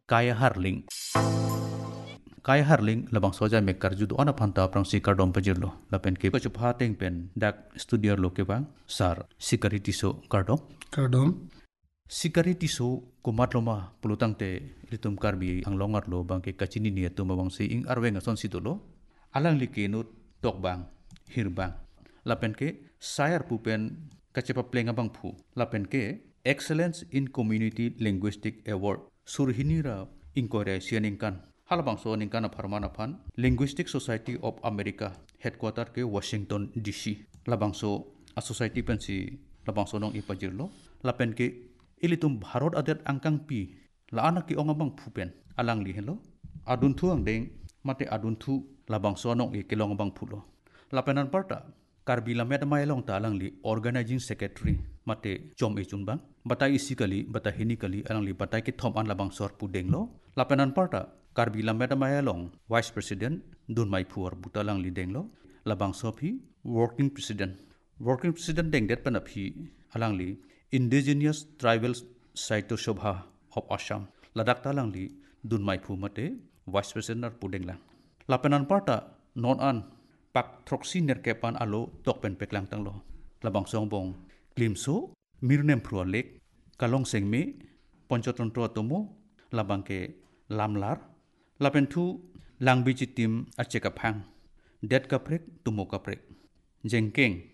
Kaya Harling. Kaya Harling labang soja mekar judo ana phanta prang sikar dom pajirlo lapen ke pachu phateng pen dak studio lo ke bang sar security so kardom security so kumatloma pulutang te ritum karbi ang longar lo bang ke kachini ni tu mawang si ing arwenga son situlo alang likinu tok bang hirbang lapen ke sayar pupen kachepa plenga bang phu lapen ke excellence in community linguistic award surhinira inkorai sianingkan halabang so ningkana pharmana phan linguistic society of america headquarter ke washington dc labang so a society pensi labang so nong ipajirlo lapen ke ilitum bharot adet angkang pi la ana ki onga bang phupen alang li hello adun thu ang deng mate adun thu labang so nong e kelong bang phulo lapenan parta karbila medmai long talang li organizing secretary mate chom e chun bang batai isikali bata hinikali alang li batai ki thom an labang sor pu denglo lapenan parta karbila medmai long vice president dun mai phuar butalang li denglo labang sopi working president deng det panaphi alang li indigenous tribal saito shobha of assam ladak talang li dun mai phu mate vice president pu dengla lapenan parta non an pak throksi nerkepan alo tokpen peklang tanglo labang songbong klimso mirnem prualek kalong sengme ponchotantro tomo labangke lamlar lapentu langbichi tim acheka phang det kaprek tumo kaprek jengkeng